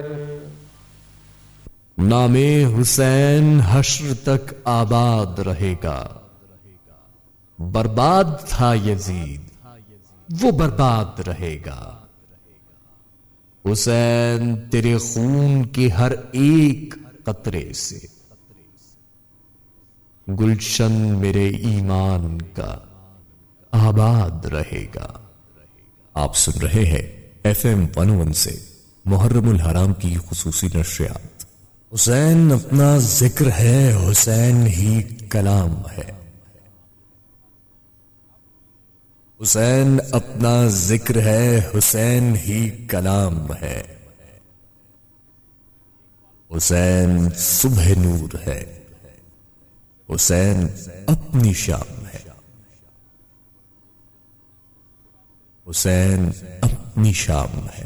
نام حسین حشر تک آباد رہے گا. برباد تھا یزید وہ برباد رہے گا. حسین تیرے خون کے ہر ایک قطرے سے گلشن میرے ایمان کا آباد رہے گا. آپ سن رہے ہیں FM 101 سے محرم الحرام کی خصوصی نشریات. حسین اپنا ذکر ہے، حسین ہی کلام ہے. حسین اپنا ذکر ہے، حسین ہی کلام ہے. حسین صبح نور ہے، حسین اپنی شام ہے. حسین اپنی شام ہے.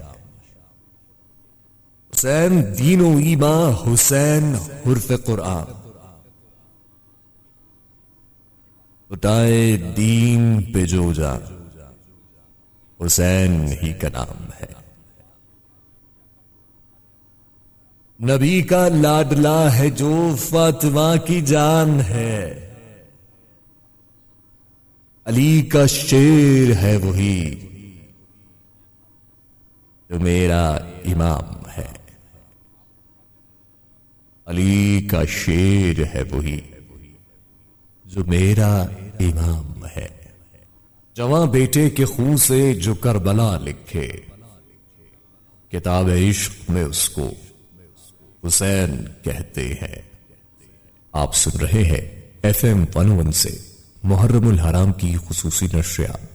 حسین دین و ایمان، حسین حرف قرآن. اٹھائے دین پہ جو جان، حسین ہی کا نام ہے. نبی کا لاڈلا ہے جو فاطمہ کی جان ہے. علی کا شیر ہے وہی جو میرا امام ہے. علی کا شیر ہے وہی جو میرا امام ہے. جواں بیٹے کے خون سے جو کربلا لکھے، کتاب عشق میں اس کو حسین کہتے ہیں. آپ سن رہے ہیں FM 101 سے محرم الحرام کی خصوصی نشریات.